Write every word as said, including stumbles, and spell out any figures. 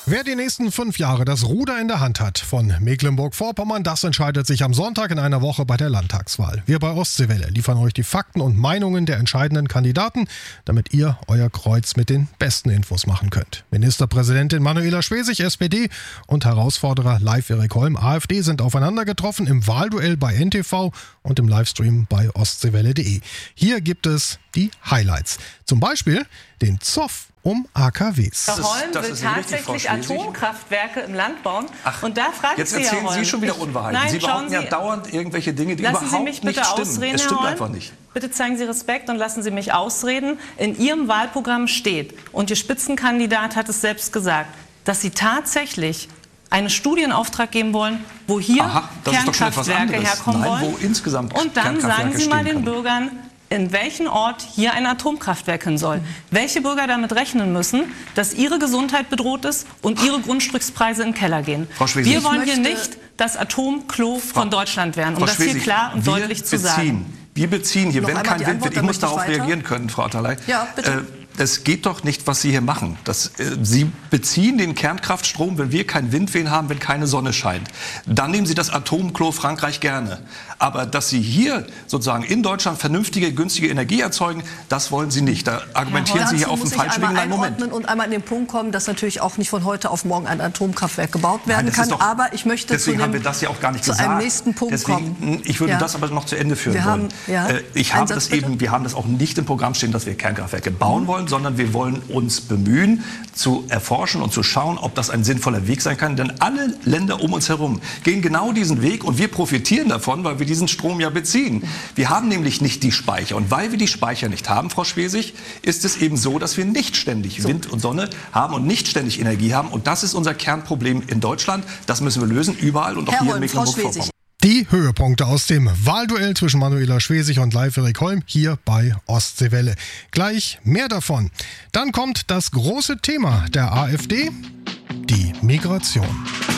Wer die nächsten fünf Jahre das Ruder in der Hand hat von Mecklenburg-Vorpommern, das entscheidet sich am Sonntag in einer Woche bei der Landtagswahl. Wir bei Ostseewelle liefern euch die Fakten und Meinungen der entscheidenden Kandidaten, damit ihr euer Kreuz mit den besten Infos machen könnt. Ministerpräsidentin Manuela Schwesig, S P D, und Herausforderer Leif-Erik Holm, A f D, sind aufeinander getroffen im Wahlduell bei N T V und im Livestream bei ostseewelle punkt de. Hier gibt es die Highlights. Zum Beispiel den Zoff um A K Ws. Herr Holm will tatsächlich Atomkraftwerke im Land bauen. Ach, und da frage jetzt ich Sie, erzählen Herr Holm, Sie schon wieder ich, Unwahrheiten. Nein, Sie behaupten Sie, ja dauernd irgendwelche Dinge, die lassen überhaupt Sie mich bitte nicht stimmen. ausreden, Es stimmt Herr Holm. einfach nicht. Bitte zeigen Sie Respekt und lassen Sie mich ausreden. In Ihrem Wahlprogramm steht, und Ihr Spitzenkandidat hat es selbst gesagt, dass Sie tatsächlich einen Studienauftrag geben wollen, wo hier Aha, das ist doch schon etwas Kernkraftwerke anderes. herkommen Nein, wollen. wo insgesamt Und dann sagen Kernkraftwerke Sie mal stehen den können. Bürgern, in welchen Ort hier ein Atomkraftwerk hin soll. Mhm. Welche Bürger damit rechnen müssen, dass ihre Gesundheit bedroht ist und ihre Grundstückspreise in den Keller gehen. Frau Schwesig, wir wollen ich hier möchte, nicht das Atomklo Frau, von Deutschland werden, um Frau das Schwesig, hier klar und deutlich zu beziehen, sagen. Wir beziehen hier, Noch wenn kein Wind Antwort, wird, ich muss möchte ich darauf weiter. reagieren können, Frau Atterlei. Ja, bitte. Äh, es geht doch nicht, was Sie hier machen. Das, äh, Sie beziehen den Kernkraftstrom, wenn wir keinen Windwehen haben, wenn keine Sonne scheint. Dann nehmen Sie das Atomklo Frankreich gerne. Aber dass Sie hier sozusagen in Deutschland vernünftige, günstige Energie erzeugen, das wollen Sie nicht. Da argumentieren Sie hier auf dem falschen Weg. Nein, Moment. Und einmal an den Punkt kommen, dass natürlich auch nicht von heute auf morgen ein Atomkraftwerk gebaut werden Nein, kann. doch, aber ich möchte deswegen zu, dem, haben wir das ja auch gar nicht zu gesagt. einem nächsten Punkt deswegen, kommen. Ich würde ja. das aber noch zu Ende führen wir wollen. Haben, ja, äh, ich habe das bitte? eben, wir haben das auch nicht im Programm stehen, dass wir Kernkraftwerke bauen wollen, sondern wir wollen uns bemühen, zu erforschen und zu schauen, ob das ein sinnvoller Weg sein kann. Denn alle Länder um uns herum gehen genau diesen Weg und wir profitieren davon, weil wir diesen Strom ja beziehen. Wir haben nämlich nicht die Speicher. Und weil wir die Speicher nicht haben, Frau Schwesig, ist es eben so, dass wir nicht ständig so. Wind und Sonne haben und nicht ständig Energie haben. Und das ist unser Kernproblem in Deutschland. Das müssen wir lösen, überall und auch Herr hier Holm, in Mecklenburg-Vorpommern. Die Höhepunkte aus dem Wahlduell zwischen Manuela Schwesig und Leif-Erik Holm hier bei Ostseewelle. Gleich mehr davon. Dann kommt das große Thema der A f D, die Migration.